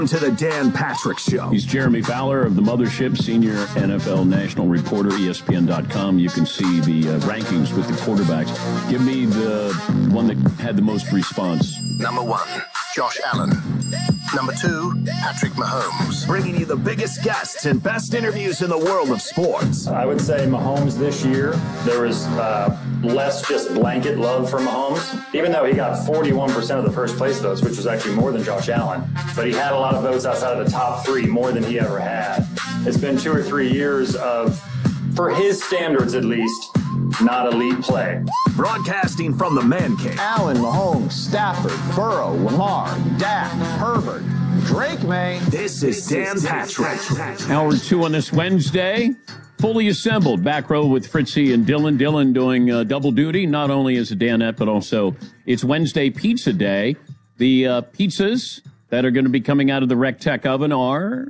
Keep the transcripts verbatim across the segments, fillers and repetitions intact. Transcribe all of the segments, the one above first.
To the Dan Patrick Show. He's Jeremy Fowler of the Mothership, senior N F L national reporter, E S P N dot com. You can see the uh, rankings with the quarterbacks. Give me the one that had the most response. Number one, Josh Allen. Number two, Patrick Mahomes. Bringing you the biggest guests and best interviews in the world of sports. I would say Mahomes this year, there was uh, less just blanket love for Mahomes, even though he got forty-one percent of the first place votes, which was actually more than Josh Allen. But he had a lot of votes outside of the top three, more than he ever had. It's been two or three years of, for his standards at least, not elite play. Broadcasting from the man cave. Allen, Mahomes, Stafford, Burrow, Lamar, Dak, Herbert, Drake May. This is Dan Patrick. Hour two on this Wednesday. Fully assembled. Back row with Fritzy and Dylan. Dylan doing uh, double duty, not only as a Danette, but also it's Wednesday Pizza Day. The uh, pizzas that are going to be coming out of the Rec Tech oven are...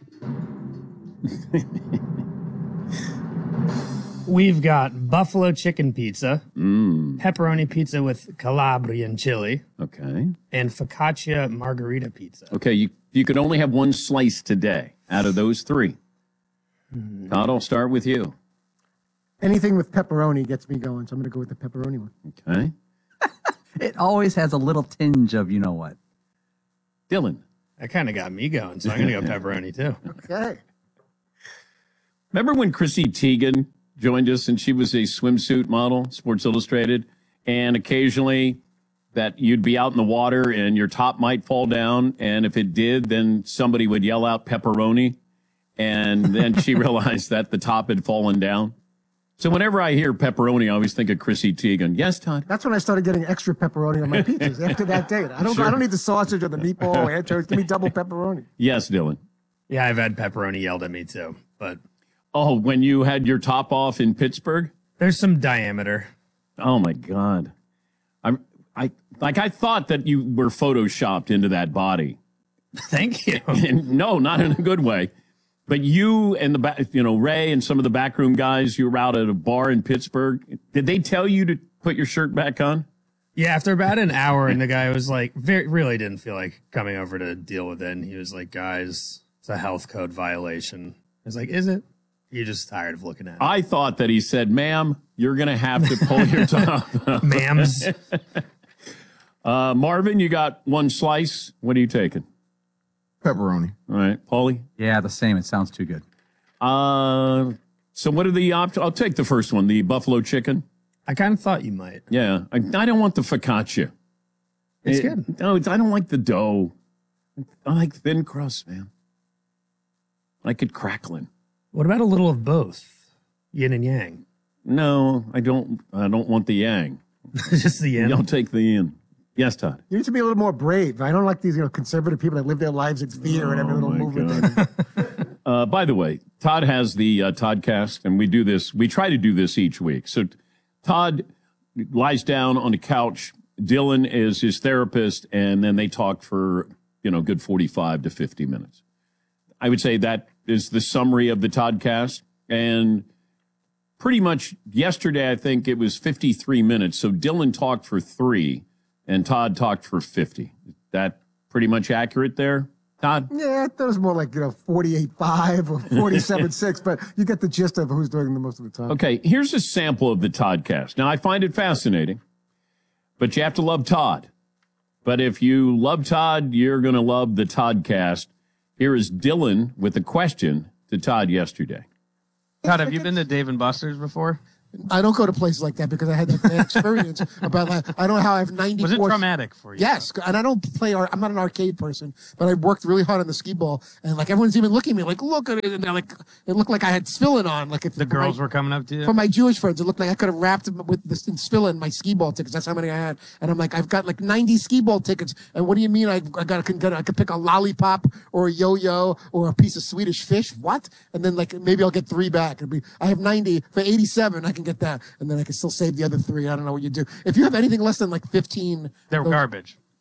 We've got buffalo chicken pizza, mm. pepperoni pizza with Calabrian chili, okay, and focaccia margarita pizza. Okay, you you could only have one slice today out of those three. Mm. Todd, I'll start with you. Anything with pepperoni gets me going, so I'm going to go with the pepperoni one. Okay. It always has a little tinge of you know what. Dylan. That kind of got me going, so I'm going to go pepperoni too. Okay. Remember when Chrissy Teigen joined us, and she was a swimsuit model, Sports Illustrated, and occasionally that you'd be out in the water and your top might fall down, and if it did, then somebody would yell out pepperoni, and then she realized that the top had fallen down. So whenever I hear pepperoni, I always think of Chrissy Teigen. Yes, Todd? That's when I started getting extra pepperoni on my pizzas after that date. I don't Sure. I don't need the sausage or the meatball or anchovies. Give me double pepperoni. Yes, Dylan. Yeah, I've had pepperoni yelled at me too, but... Oh, when you had your top off in Pittsburgh? There's some diameter. Oh, my God. I, I like, I thought that you were photoshopped into that body. Thank you. And no, not in a good way. But you and the back, you know, Ray and some of the backroom guys, you were out at a bar in Pittsburgh. Did they tell you to put your shirt back on? Yeah, after about an hour, and the guy was like, very, really didn't feel like coming over to deal with it. And he was like, guys, it's a health code violation. I was like, is it? You're just tired of looking at it. I thought that he said, ma'am, you're going to have to pull your top off. Ma'ams. uh, Marvin, you got one slice. What are you taking? Pepperoni. All right. Paulie? Yeah, the same. It sounds too good. Uh, so what are the options? I'll take the first one, the buffalo chicken. I kind of thought you might. Yeah. I, I don't want the focaccia. It's it, good. No, it's, I don't like the dough. I like thin crust, man. I like it crackling. What about a little of both? Yin and yang. No, I don't. I don't want the yang. Just the yin. I'll take the yin. Yes, Todd. You need to be a little more brave. I don't like these, you know, conservative people that live their lives in fear oh, and every little movement. uh, by the way, Todd has the uh, Toddcast, and we do this. We try to do this each week. So Todd lies down on the couch. Dylan is his therapist, and then they talk for, you know, good forty-five to fifty minutes. I would say that is the summary of the Toddcast. And pretty much yesterday, I think it was fifty-three minutes. So Dylan talked for three, and Todd talked for fifty. Is that pretty much accurate there, Todd? Yeah, I thought it was more like, you know, forty-eight five or forty-seven six, but you get the gist of who's doing the most of the time. Okay, here's a sample of the Toddcast. Now, I find it fascinating, but you have to love Todd. But if you love Todd, you're going to love the Toddcast. Here is Dylan with a question to Todd yesterday. Todd, have you been to Dave and Buster's before? I don't go to places like that because I had that bad experience about that. I don't know how I have ninety-four. Was it traumatic for you? Yes, and I don't play. Ar- I'm not an arcade person, but I worked really hard on the skee ball, and like everyone's even looking at me like, look at it, and they're like, it looked like I had Spillin on. Like if the girls my, were coming up to you. For my Jewish friends, it looked like I could have wrapped them with this in Spillin my skee ball tickets. That's how many I had, and I'm like, I've got like ninety skee ball tickets, and what do you mean I I got to I could pick a lollipop or a yo-yo or a piece of Swedish fish? What? And then like maybe I'll get three back. It'd be I have ninety for eighty-seven. I can get that, and then I can still save the other three. I don't know what you do. If you have anything less than like fifteen, they're those, garbage.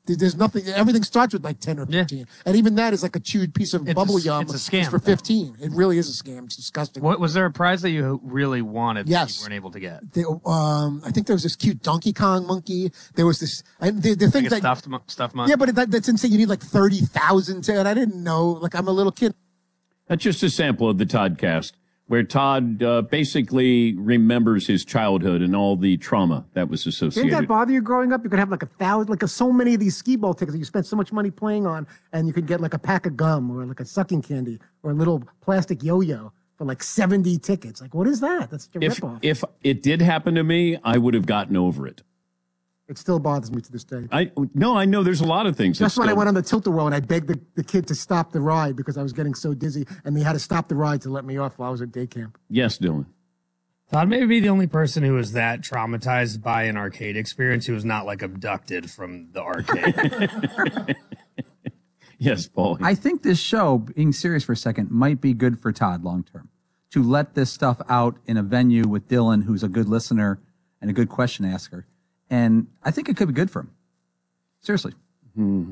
There- There's nothing. Everything starts with like ten or fifteen, and even that is like a chewed piece of It's a bubble s- yum. it's a scam, for though. fifteen. It really is a scam. It's disgusting. What was there a prize that you really wanted Yes. that you weren't able to get? They, um, I think there was this cute Donkey Kong monkey. There was this. And the, the thing Like a that stuffed, mo- stuffed monkey? yeah, but that, that's insane. You need like thirty thousand to it. I didn't know. Like I'm a little kid. That's just a sample of the Toddcast, where Todd uh, basically remembers his childhood and all the trauma that was Didn't associated. that bother you growing up? You could have like a thousand, like a, so many of these skee ball tickets that you spent so much money playing on, and you could get like a pack of gum or like a sucking candy or a little plastic yo-yo for like seventy tickets. Like, what is that? That's a if ripoff. if it did happen to me, I would have gotten over it. It still bothers me to this day. I no, I know there's a lot of things. That's that when I still- went on the tilt-a-whirl and I begged the, the kid to stop the ride because I was getting so dizzy, and they had to stop the ride to let me off while I was at day camp. Yes, Dylan. Todd may be the only person who was that traumatized by an arcade experience who was not like abducted from the arcade. Yes, Paul. I think this show, being serious for a second, might be good for Todd long term. To let this stuff out in a venue with Dylan, who's a good listener and a good question asker. And I think it could be good for him. Seriously. Hmm.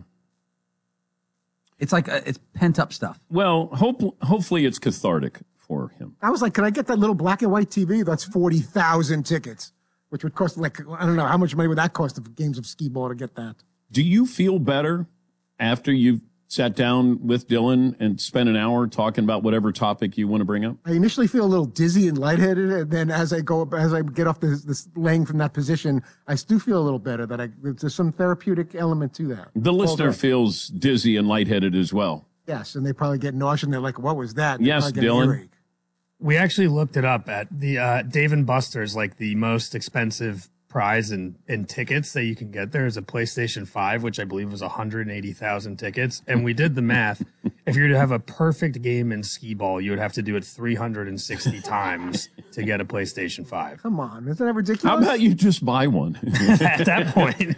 It's like uh it's pent up stuff. Well, hope, hopefully it's cathartic for him. I was like, can I get that little black and white T V? That's forty thousand tickets, which would cost like, I don't know, how much money would that cost of games of skee ball to get that? Do you feel better after you've sat down with Dylan and spent an hour talking about whatever topic you want to bring up? I initially feel a little dizzy and lightheaded, and then as I go, as I get off this, this laying from that position, I do feel a little better. That I there's some therapeutic element to that. The listener Hold on. feels dizzy and lightheaded as well. Yes, and they probably get nauseous. And they're like, "What was that?" And they Yes, probably get an Dylan. earache. We actually looked it up at the uh, Dave and Buster's, like the most expensive prize in, in tickets that you can get there is a PlayStation five, which I believe was one hundred eighty thousand tickets. And we did the math. If you were to have a perfect game in skee ball, you would have to do it three hundred sixty times to get a PlayStation five. Come on, isn't that ridiculous? How about you just buy one? At that point.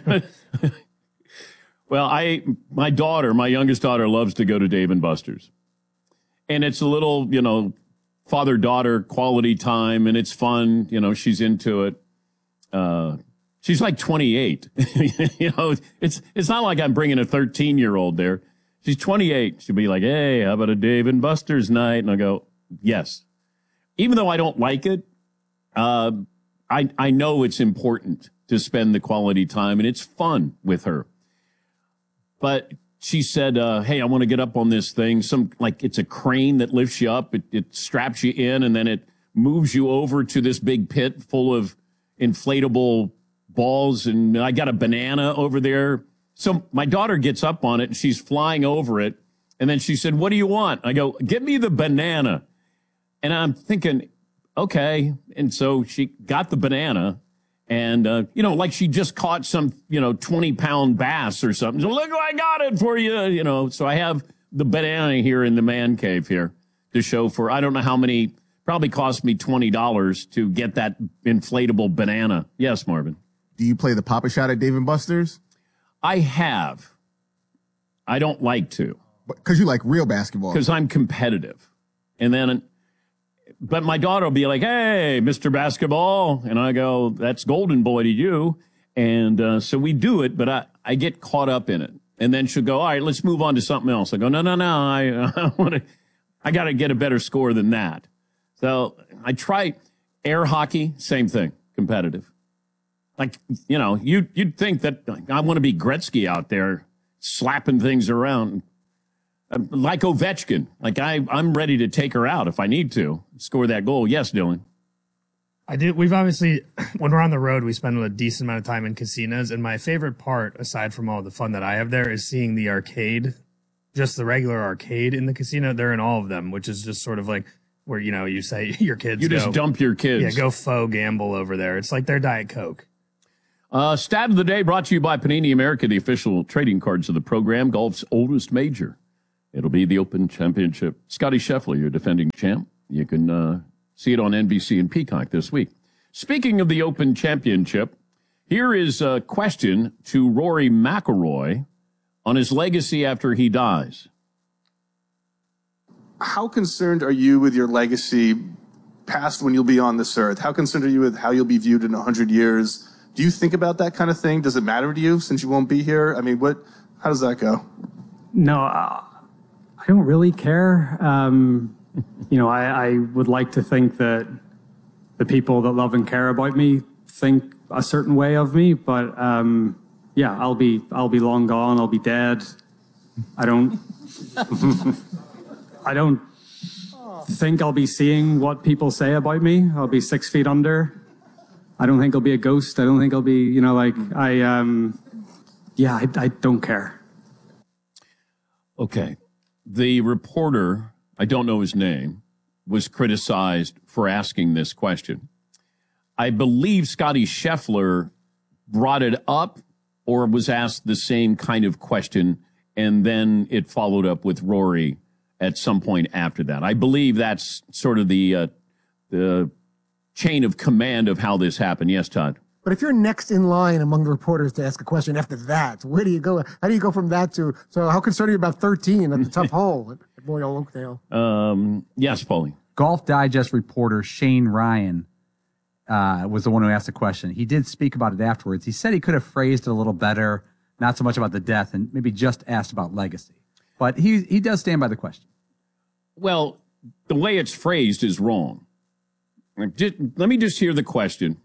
Well, I my daughter, my youngest daughter, loves to go to Dave and Buster's. And it's a little, you know, father-daughter quality time, and it's fun. You know, she's into it. Uh, she's like twenty-eight. You know, it's it's not like I'm bringing a thirteen-year-old there. She's twenty-eight. She'll be like, hey, how about a Dave and Buster's night? And I go, yes. Even though I don't like it, uh, I I know it's important to spend the quality time, and it's fun with her. But she said, uh, hey, I want to get up on this thing. Some like it's a crane that lifts you up. It, it straps you in, and then it moves you over to this big pit full of inflatable balls. And I got a banana over there. So my daughter gets up on it, and she's flying over it. And then she said, what do you want? I go, get me the banana. And I'm thinking, okay. And so she got the banana. And, uh, you know, like she just caught some, you know, twenty pound bass or something. So look, I got it for you. You know, so I have the banana here in the man cave here to show for, I don't know how many, probably cost me twenty dollars to get that inflatable banana. Yes, Marvin. Do you play the Pop-A-Shot at Dave and Buster's? I have. I don't like to. Because you like real basketball. Because I'm competitive. And then, but my daughter will be like, hey, Mister Basketball. And I go, that's golden boy to you. And uh, so we do it, but I, I get caught up in it. And then she'll go, all right, let's move on to something else. I go, no, no, no, I, I want to, I got to get a better score than that. So I try air hockey, same thing, competitive. Like, you know, you, you'd think that I want to be Gretzky out there slapping things around. Like Ovechkin. Like, I, I'm ready to take her out if I need to score that goal. Yes, Dylan. I do. We've obviously, when we're on the road, we spend a decent amount of time in casinos. And my favorite part, aside from all the fun that I have there, is seeing the arcade, just the regular arcade in the casino. They're in all of them, which is just sort of like where, you know, you say your kids You go, just dump your kids. Yeah, go faux gamble over there. It's like their Diet Coke. Uh, stat of the day brought to you by Panini America, the official trading cards of the program, golf's oldest major. It'll be the Open Championship. Scotty Scheffler, your defending champ. You can uh, see it on N B C and Peacock this week. Speaking of the Open Championship, here is a question to Rory McIlroy on his legacy after he dies. How concerned are you with your legacy past when you'll be on this earth? How concerned are you with how you'll be viewed in one hundred years? Do you think about that kind of thing? Does it matter to you since you won't be here? I mean, what? How does that go? No, uh, I don't really care. Um, you know, I, I would like to think that the people that love and care about me think a certain way of me, but um, yeah, I'll be I'll be long gone. I'll be dead. I don't. I don't think I'll be seeing what people say about me. I'll be six feet under. I don't think I'll be a ghost. I don't think I'll be, you know, like I. Um, yeah, I, I don't care. Okay. The reporter, I don't know his name, was criticized for asking this question. I believe Scotty Scheffler brought it up or was asked the same kind of question, and then it followed up with Rory at some point after that. I believe that's sort of the uh, the chain of command of how this happened. Yes, Todd? But if you're next in line among the reporters to ask a question after that, where do you go? How do you go from that to, so how concerned are you about thirteen at the tough hole at Royal Oakdale? Um, yes, Paulie. Golf Digest reporter Shane Ryan uh, was the one who asked the question. He did speak about it afterwards. He said he could have phrased it a little better, not so much about the death, and maybe just asked about legacy. But he he does stand by the question. Well, the way it's phrased is wrong. Just, let me just hear the question.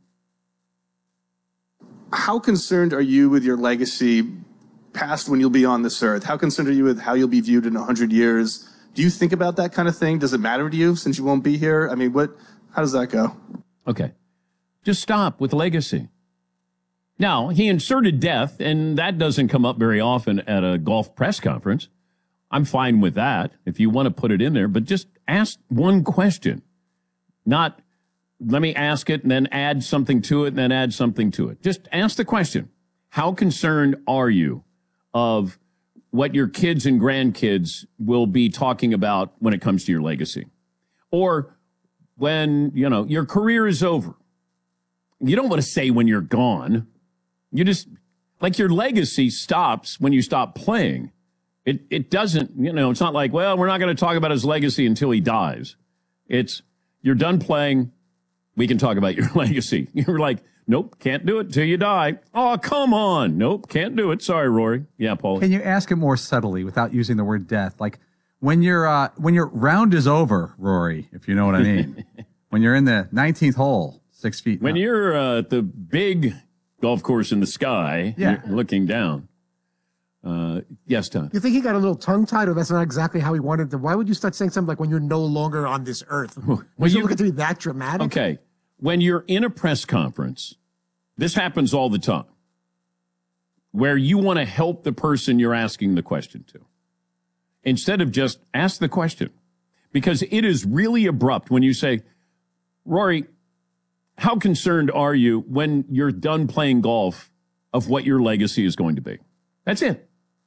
How concerned are you with your legacy past when you'll be on this earth? How concerned are you with how you'll be viewed in one hundred years? Do you think about that kind of thing? Does it matter to you since you won't be here? I mean, what? How does that go? Okay. Just stop with legacy. Now, he inserted death, and that doesn't come up very often at a golf press conference. I'm fine with that if you want to put it in there, but just ask one question. Not, let me ask it and then add something to it and then add something to it. Just ask the question. How concerned are you of what your kids and grandkids will be talking about when it comes to your legacy? Or when, you know, your career is over. You don't want to say when you're gone. You just, like, your legacy stops when you stop playing. It it doesn't, you know, it's not like, well, we're not going to talk about his legacy until he dies. It's, you're done playing, we can talk about your legacy. You're like, nope, can't do it till you die. Oh, come on. Nope, can't do it. Sorry, Rory. Yeah, Paul. Can you ask it more subtly without using the word death? Like, when your uh, when your round is over, Rory, if you know what I mean. When you're in the nineteenth hole, six feet. When down. you're uh, at the big golf course in the sky, Yeah. you're looking down. Uh, yes, Tom. You think he got a little tongue-tied, or that's not exactly how he wanted to? Why would you start saying something like when you're no longer on this earth? Well, Was you you- looking to be that dramatic? Okay. When you're in a press conference, this happens all the time, where you want to help the person you're asking the question to, instead of just ask the question. Because it is really abrupt when you say, Rory, how concerned are you when you're done playing golf of what your legacy is going to be? That's it.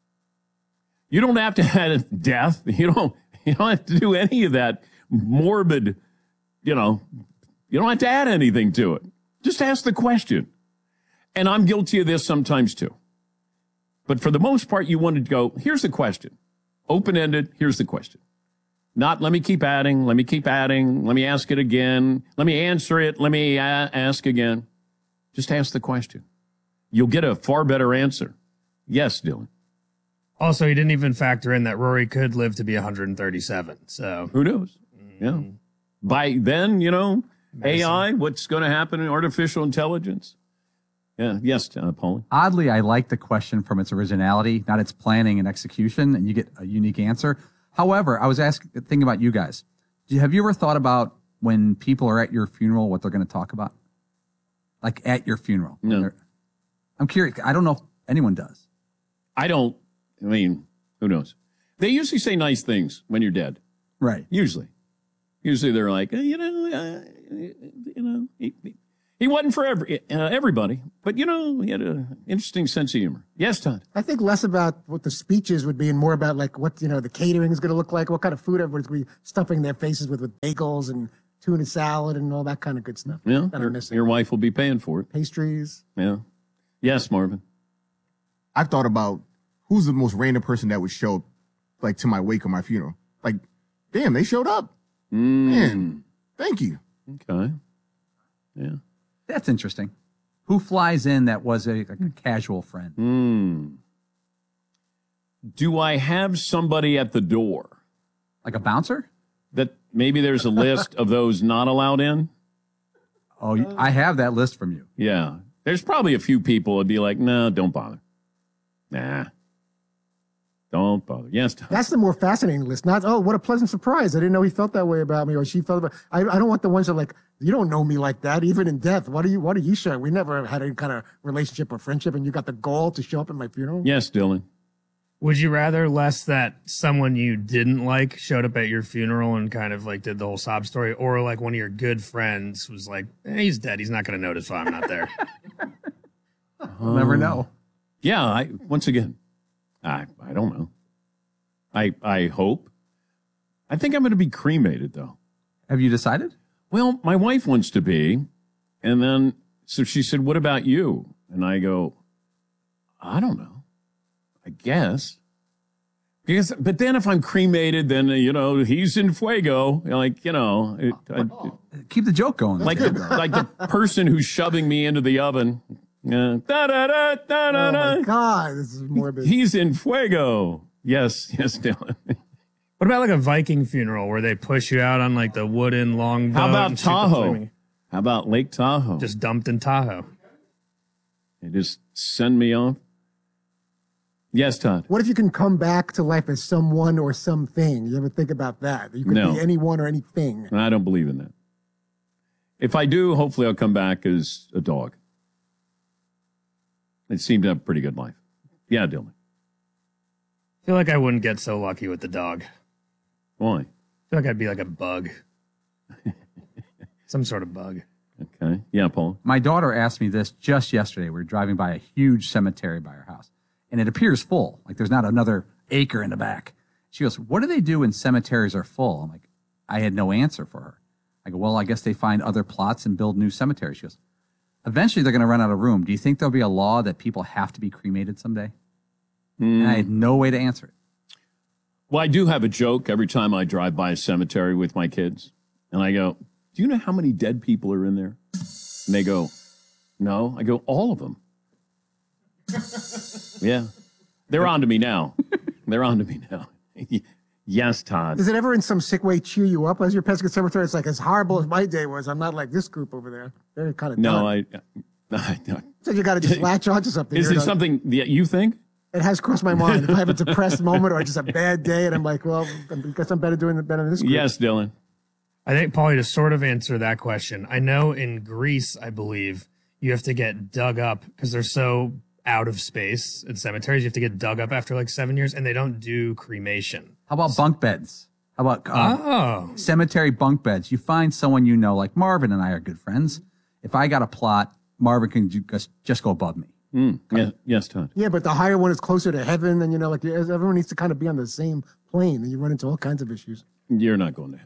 You don't have to add death. You don't, you don't have to do any of that morbid, you know, you don't have to add anything to it. Just ask the question. And I'm guilty of this sometimes too. But for the most part, you want to go, here's the question. Open-ended, here's the question. Not, let me keep adding, let me keep adding, let me ask it again, let me answer it, let me a- ask again. Just ask the question. You'll get a far better answer. Yes, Dylan. Also, he didn't even factor in that Rory could live to be one hundred thirty-seven. So who knows? Yeah. By then, you know, A I, what's going to happen in artificial intelligence? Yeah. Yes, uh, Paul. Oddly, I like the question from its originality, not its planning and execution, and you get a unique answer. However, I was asking, thinking about you guys. Do you- Have you ever thought about when people are at your funeral, what they're going to talk about? Like at your funeral? No. I'm curious. I don't know if anyone does. I don't, I mean, who knows? They usually say nice things when you're dead. Right. Usually. Usually they're like, eh, you know, uh, you know, he, he wasn't for every, uh, everybody, but, you know, he had an interesting sense of humor. Yes, Todd. I think less about what the speeches would be and more about like what, you know, the catering is going to look like, what kind of food everyone's going to be stuffing their faces with, with bagels and tuna salad and all that kind of good stuff. Yeah, that I'm your, missing. your wife will be paying for it. Pastries. Yeah. Yes, Marvin. I've thought about who's the most random person that would show up, like, to my wake or my funeral. Like, damn, they showed up. Mm. Man, thank you. Okay. Yeah. That's interesting. Who flies in that was a, like a casual friend? Hmm. Do I have somebody at the door? Like a bouncer? That maybe there's a list of those not allowed in? Oh, you- I have that list from you. Yeah. There's probably a few people would be like, no, don't bother. Nah. Don't bother. Yes, Tom. That's the more fascinating list. Not, oh, what a pleasant surprise. I didn't know he felt that way about me or she felt about I, I don't want the ones that are like, you don't know me like that, even in death. What are you, what are you showing? We never had any kind of relationship or friendship, and you got the gall to show up at my funeral? Yes, Dylan. Would you rather less that someone you didn't like showed up at your funeral and kind of like did the whole sob story, or like one of your good friends was like, eh, he's dead. He's not going to notice why I'm not there. We'll never know. Yeah, I once again, I I don't know. I I hope. I think I'm going to be cremated, though. Have you decided? Well, my wife wants to be, and then so she said, "What about you?" And I go, "I don't know. I guess." Because, but then if I'm cremated, then uh, you know he's in fuego. Like you know, it, I, it, keep the joke going. Like the, like the person who's shoving me into the oven. Uh, da, da, da, da, da, Oh da. my God, this is morbid. He's in fuego. Yes, yes, Dylan. What about like a Viking funeral where they push you out on like the wooden longboat? How about and shoot the Tahoe? flaming- How about Lake Tahoe? Just dumped in Tahoe. They just send me off. Yes, Todd. What if you can come back to life as someone or something? You ever think about that? You could No. be anyone or anything. I don't believe in that. If I do, hopefully I'll come back as a dog. It seemed to have a pretty good life. Yeah, Dylan. I feel like I wouldn't get so lucky with the dog. I Why? feel like I'd be like a bug. Some sort of bug. Okay. Yeah, Paul. My daughter asked me this just yesterday. We were driving by a huge cemetery by her house, and it appears full. Like there's not another acre in the back. She goes, "What do they do when cemeteries are full?" I'm like, I had no answer for her. I go, "Well, I guess they find other plots and build new cemeteries." She goes, "Eventually they're going to run out of room. Do you think there'll be a law that people have to be cremated someday?" And I had no way to answer it. Well, I do have a joke every time I drive by a cemetery with my kids. And I go, "Do you know how many dead people are in there?" And they go, "No." I go, "All of them." Yeah. They're on to me now. They're on to me now. Yes, Todd. Does it ever in some sick way cheer you up as your Pesca cemetery? It's like, as horrible as my day was, I'm not like this group over there. They're kind of No, done. I, I, I So you got to just latch onto something. Is You're it not- something that you think? It has crossed my mind. If I have a depressed moment or just a bad day, and I'm like, well, I guess I'm better doing it better than this group. Yes, Dylan. I think, Paulie, to sort of answer that question, I know in Greece, I believe, you have to get dug up because they're so out of space in cemeteries. You have to get dug up after like seven years, and they don't do cremation. How about bunk beds? How about uh, Oh. cemetery bunk beds? You find someone you know, like Marvin and I are good friends. If I got a plot, Marvin can ju- just just go above me. Mm, yeah, yes, Todd. Yeah, but the higher one is closer to heaven, and you know, like everyone needs to kind of be on the same plane, and you run into all kinds of issues. You're not going to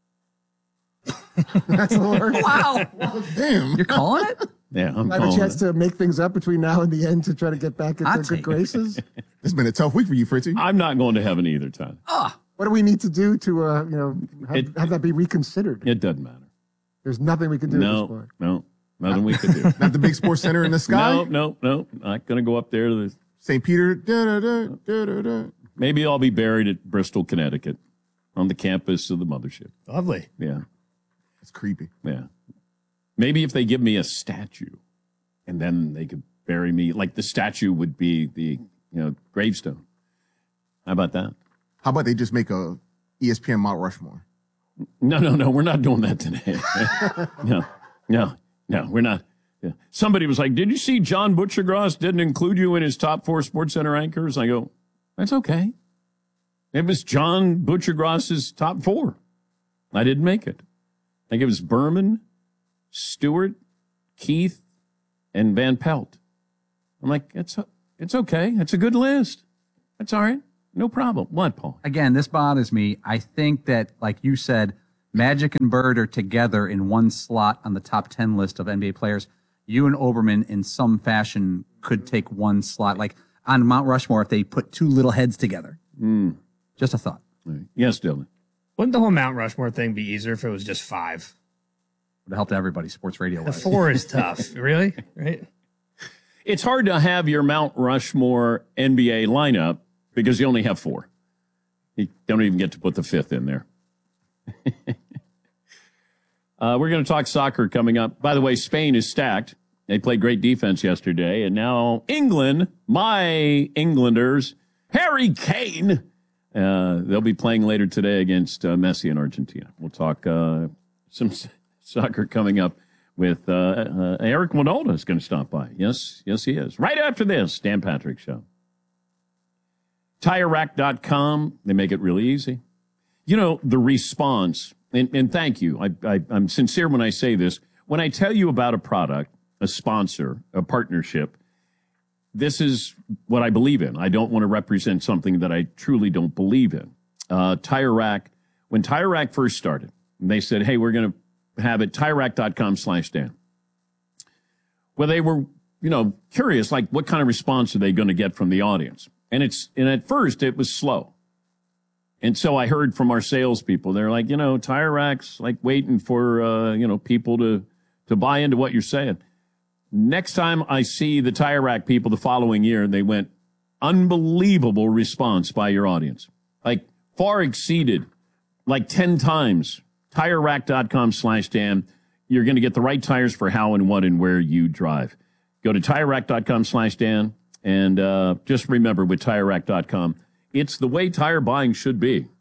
heaven. That's the Lord. Wow. Damn. You're calling it? Yeah, I'm I have a calling chance it. to make things up between now and the end to try to get back into I'll good take it. graces. It's been a tough week for you, Fritzy. I'm not going to heaven either, Todd. What do we need to do to, uh, you know, have, It- have that be reconsidered? It doesn't matter. There's nothing we can do at this No, point. no, nothing we can do. Not the big sports center in the sky. No, no, no. Not going to go up there to the. Saint Peter. Da, da, da, da, da, da. Maybe I'll be buried at Bristol, Connecticut, on the campus of the mothership. Lovely. Yeah, It's creepy. yeah. Maybe if they give me a statue, and then they could bury me, like the statue would be the you know gravestone. How about that? How about they just make a E S P N Mount Rushmore? No, no, no. We're not doing that today. no, no, no. We're not. Yeah. Somebody was like, "Did you see John Butchergross didn't include you in his top four Sports Center anchors?" I go, "That's okay. It was John Butchergross's top four. I didn't make it. I think it was Berman, Stewart, Keith, and Van Pelt." I'm like, "It's it's okay. It's a good list. That's all right. No problem." What, Paul? Again, this bothers me. I think that, like you said, Magic and Bird are together in one slot on the top ten list of N B A players. You and Oberman, in some fashion, could take one slot. Like on Mount Rushmore, if they put two little heads together. Mm. Just a thought. Yes, Dylan. Wouldn't the whole Mount Rushmore thing be easier if it was just five? Would have helped everybody, sports radio The wise. four is tough. Really? Right? It's hard to have your Mount Rushmore N B A lineup because you only have four. You don't even get to put the fifth in there. uh, we're going to talk soccer coming up. By the way, Spain is stacked. They played great defense yesterday. And now England, my Englanders, Harry Kane, uh, they'll be playing later today against uh, Messi in Argentina. We'll talk uh, some s- soccer coming up with uh, uh, Eric Winalda is going to stop by. Yes, yes, he is. Right after this, Dan Patrick Show. Tire Rack dot com, they make it really easy. You know, the response, and, and thank you. I, I, I'm sincere when I say this. When I tell you about a product, a sponsor, a partnership, this is what I believe in. I don't want to represent something that I truly don't believe in. Uh, Tire Rack, when Tire Rack first started, they said, hey, we're going to have it, Tire Rack dot com slash Dan. Well, they were, you know, curious, like, what kind of response are they going to get from the audience? And it's and at first it was slow. And so I heard from our salespeople, they're like, you know, Tire Rack's like waiting for, uh, you know, people to, to buy into what you're saying. Next time I see the Tire Rack people the following year, they went, unbelievable response by your audience. Like far exceeded, like ten times. Tire Rack dot com slash Dan. You're going to get the right tires for how and what and where you drive. Go to Tire Rack dot com slash Dan. And uh, just remember, with Tire Rack dot com, it's the way tire buying should be.